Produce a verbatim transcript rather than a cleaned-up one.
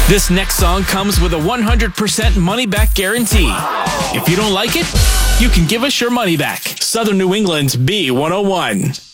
This next song comes with a one hundred percent money-back guarantee. If you don't like it, you can give us your money back. Southern New England's B one oh one.